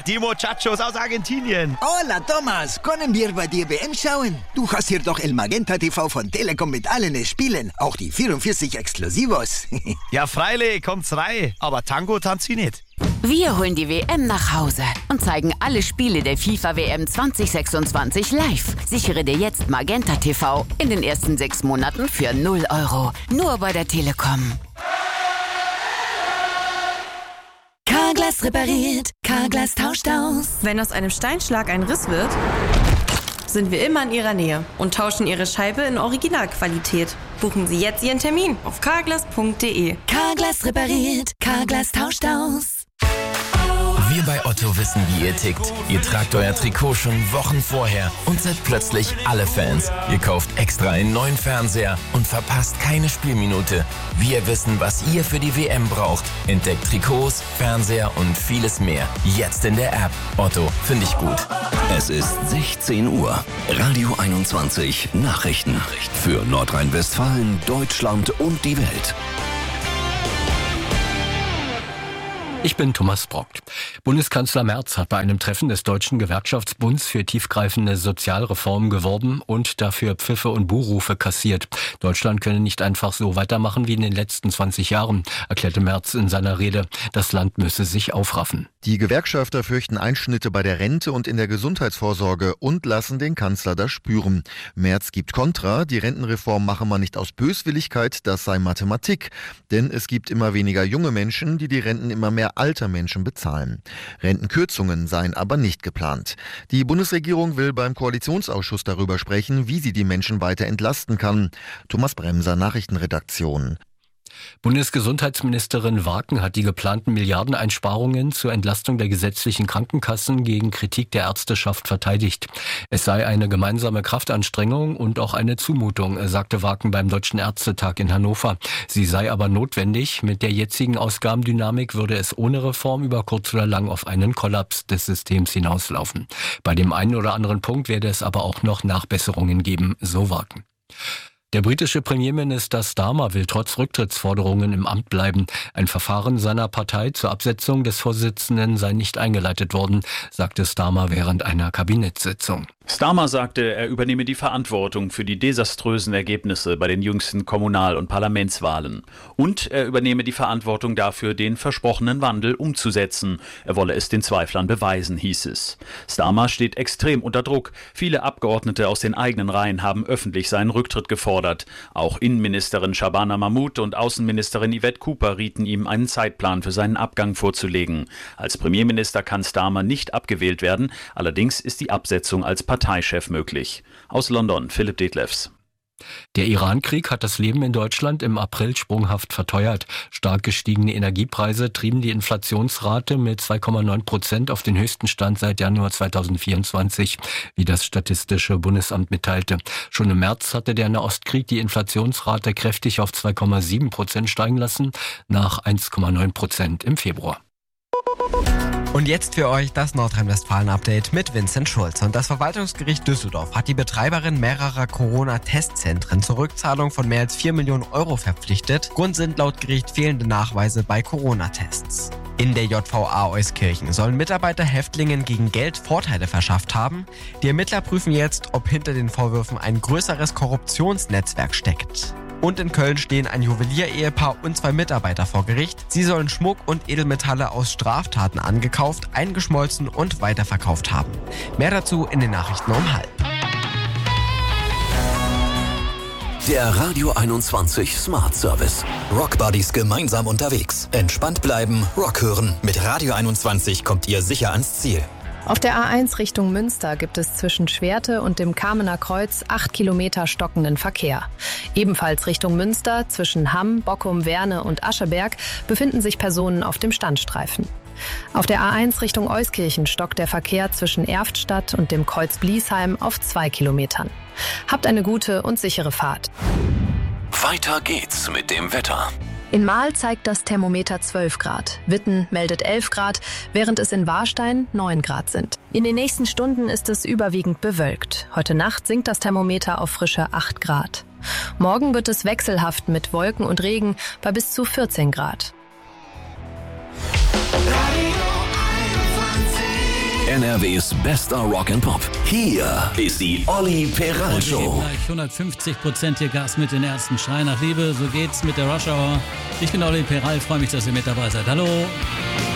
Die Muchachos aus Argentinien. Hola, Thomas. Können wir bei dir WM schauen? Du hast hier doch El Magenta TV von Telekom mit allen Spielen. Auch die 44 Exklusivos. Ja, freilich, kommt's rein. Aber Tango tanzt sie nicht. Wir holen die WM nach Hause und zeigen alle Spiele der FIFA-WM 2026 live. Sichere dir jetzt Magenta TV in den ersten 6 Monaten für 0 €. Nur bei der Telekom. Carglass repariert, Carglass tauscht aus. Wenn aus einem Steinschlag ein Riss wird, sind wir immer in Ihrer Nähe und tauschen Ihre Scheibe in Originalqualität. Buchen Sie jetzt Ihren Termin auf carglass.de. Carglass repariert, Carglass tauscht aus. Wir bei Otto wissen, wie ihr tickt. Ihr tragt euer Trikot schon Wochen vorher und seid plötzlich alle Fans. Ihr kauft extra einen neuen Fernseher und verpasst keine Spielminute. Wir wissen, was ihr für die WM braucht. Entdeckt Trikots, Fernseher und vieles mehr. Jetzt in der App. Otto, finde ich gut. Es ist 16 Uhr. Radio 21 Nachrichten. Für Nordrhein-Westfalen, Deutschland und die Welt. Ich bin Thomas Brockt. Bundeskanzler Merz hat bei einem Treffen des Deutschen Gewerkschaftsbunds für tiefgreifende Sozialreformen geworben und dafür Pfiffe und Buhrufe kassiert. Deutschland könne nicht einfach so weitermachen wie in den letzten 20 Jahren, erklärte Merz in seiner Rede. Das Land müsse sich aufraffen. Die Gewerkschafter fürchten Einschnitte bei der Rente und in der Gesundheitsvorsorge und lassen den Kanzler das spüren. Merz gibt Kontra, die Rentenreform mache man nicht aus Böswilligkeit, das sei Mathematik. Denn es gibt immer weniger junge Menschen, die Renten immer mehr alter Menschen bezahlen. Rentenkürzungen seien aber nicht geplant. Die Bundesregierung will beim Koalitionsausschuss darüber sprechen, wie sie die Menschen weiter entlasten kann. Thomas Bremser, Nachrichtenredaktion. Bundesgesundheitsministerin Waken hat die geplanten Milliardeneinsparungen zur Entlastung der gesetzlichen Krankenkassen gegen Kritik der Ärzteschaft verteidigt. Es sei eine gemeinsame Kraftanstrengung und auch eine Zumutung, sagte Waken beim Deutschen Ärztetag in Hannover. Sie sei aber notwendig. Mit der jetzigen Ausgabendynamik würde es ohne Reform über kurz oder lang auf einen Kollaps des Systems hinauslaufen. Bei dem einen oder anderen Punkt werde es aber auch noch Nachbesserungen geben, so Waken. Der britische Premierminister Starmer will trotz Rücktrittsforderungen im Amt bleiben. Ein Verfahren seiner Partei zur Absetzung des Vorsitzenden sei nicht eingeleitet worden, sagte Starmer während einer Kabinettssitzung. Starmer sagte, er übernehme die Verantwortung für die desaströsen Ergebnisse bei den jüngsten Kommunal- und Parlamentswahlen. Und er übernehme die Verantwortung dafür, den versprochenen Wandel umzusetzen. Er wolle es den Zweiflern beweisen, hieß es. Starmer steht extrem unter Druck. Viele Abgeordnete aus den eigenen Reihen haben öffentlich seinen Rücktritt gefordert. Auch Innenministerin Shabana Mahmood und Außenministerin Yvette Cooper rieten ihm, einen Zeitplan für seinen Abgang vorzulegen. Als Premierminister kann Starmer nicht abgewählt werden. Allerdings ist die Absetzung als Parteichef möglich. Aus London, Philipp Detlefs. Der Iran-Krieg hat das Leben in Deutschland im April sprunghaft verteuert. Stark gestiegene Energiepreise trieben die Inflationsrate mit 2,9% auf den höchsten Stand seit Januar 2024, wie das Statistische Bundesamt mitteilte. Schon im März hatte der Nahostkrieg die Inflationsrate kräftig auf 2,7% steigen lassen, nach 1,9% im Februar. Und jetzt für euch das Nordrhein-Westfalen-Update mit Vincent Schulz. Und das Verwaltungsgericht Düsseldorf hat die Betreiberin mehrerer Corona-Testzentren zur Rückzahlung von mehr als 4 Millionen Euro verpflichtet. Grund sind laut Gericht fehlende Nachweise bei Corona-Tests. In der JVA Euskirchen sollen Mitarbeiter Häftlingen gegen Geld Vorteile verschafft haben. Die Ermittler prüfen jetzt, ob hinter den Vorwürfen ein größeres Korruptionsnetzwerk steckt. Und in Köln stehen ein Juwelier-Ehepaar und 2 Mitarbeiter vor Gericht. Sie sollen Schmuck und Edelmetalle aus Straftaten angekauft, eingeschmolzen und weiterverkauft haben. Mehr dazu in den Nachrichten um 12:30. Der Radio 21 Smart Service. Rockbuddies gemeinsam unterwegs. Entspannt bleiben, Rock hören. Mit Radio 21 kommt ihr sicher ans Ziel. Auf der A1 Richtung Münster gibt es zwischen Schwerte und dem Kamener Kreuz 8 Kilometer stockenden Verkehr. Ebenfalls Richtung Münster zwischen Hamm, Bockum, Werne und Ascheberg befinden sich Personen auf dem Standstreifen. Auf der A1 Richtung Euskirchen stockt der Verkehr zwischen Erftstadt und dem Kreuz Bliesheim auf 2 Kilometern. Habt eine gute und sichere Fahrt. Weiter geht's mit dem Wetter. In Mahl zeigt das Thermometer 12 Grad. Witten meldet 11 Grad, während es in Warstein 9 Grad sind. In den nächsten Stunden ist es überwiegend bewölkt. Heute Nacht sinkt das Thermometer auf frische 8 Grad. Morgen wird es wechselhaft mit Wolken und Regen bei bis zu 14 Grad. Radio 21. NRWs bester Rock and Pop. Hier ist die Olli Peral Show. Gleich 150% hier Gas mit den Ärzten. Schrei nach Liebe, so geht's mit der Rush Hour. Ich bin Olli Peral, freue mich, dass ihr mit dabei seid. Hallo.